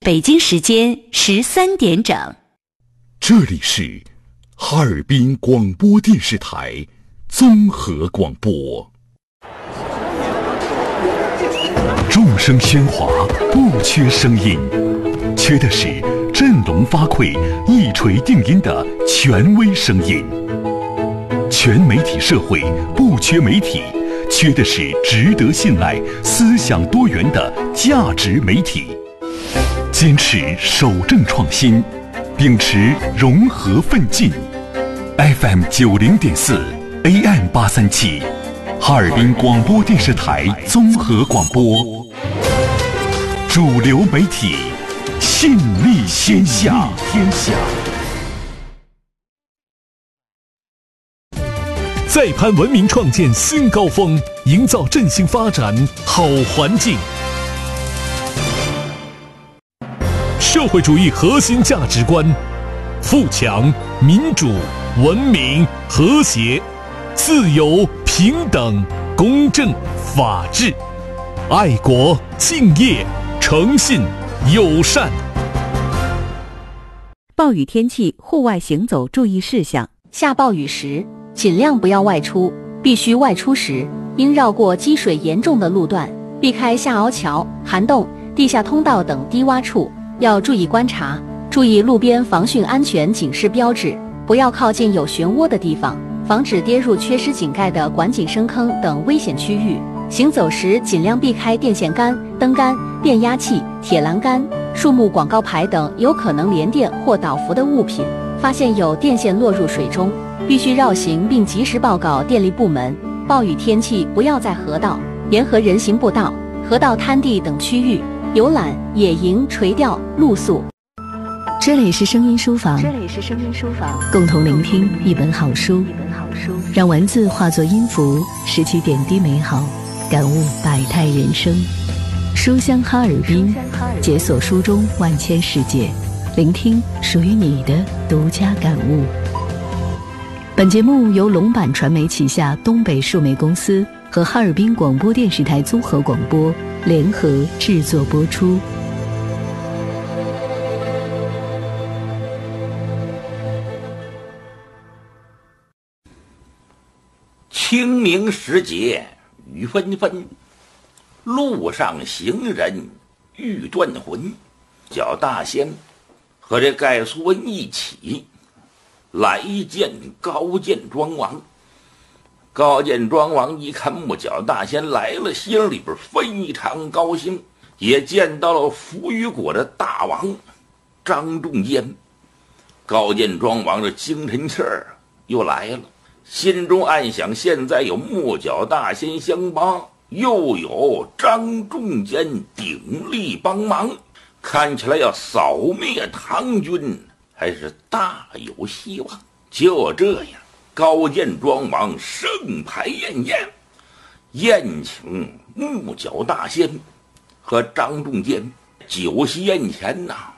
北京时间13点整。 这里是哈尔滨广播电视台综合广播。众声喧哗，不缺声音，缺的是振聋发聩、一锤定音的权威声音。全媒体社会不缺媒体，缺的是值得信赖、思想多元的价值媒体。坚持守正创新，秉持融合奋进。FM 90.4 AM 837，哈尔滨广播电视台综合广播，主流媒体，信力天下。 再攀文明创建新高峰，营造振兴发展好环境。社会主义核心价值观：富强、民主、文明、和谐、自由、平等、公正、法治、爱国、敬业、诚信、友善。 暴雨天气户外行走注意事项： 下暴雨时尽量不要外出，必须外出时应绕过积水严重的路段，避开下凹桥、涵洞、地下通道等低洼处。要注意观察，注意路边防汛安全警示标志，不要靠近有漩涡的地方，防止跌入缺失井盖的管井深坑等危险区域。行走时尽量避开电线杆、灯杆、变压器、铁栏杆、树木广告牌等有可能连电或导浮的物品。发现有电线落入水中，必须绕行并及时报告电力部门。暴雨天气不要在河道、沿河人行步道、河道滩地等区域游览、野营、垂钓、露宿。 这里是声音书房，共同聆听一本好书，让文字化作音符，拾起点滴美好，感悟百态人生。书香哈尔滨，解锁书中万千世界，聆听属于你的独家感悟。本节目由龙板传媒旗下东北数媒公司和哈尔滨广播电视台综合广播联合制作播出。 清明时节雨纷纷，路上行人欲断魂。脚大仙和这盖苏文一起来见高见庄王。高见庄王一看木脚大仙来了，心里边非常高兴，也见到了扶余国的大王张仲淹。高见庄王的精神气儿又来了，心中暗想，现在有木脚大仙相帮，又有张仲淹鼎力帮忙，看起来要扫灭唐军还是大有希望。就这样，高见庄王盛牌宴请木脚大仙和张仲淹。酒席宴前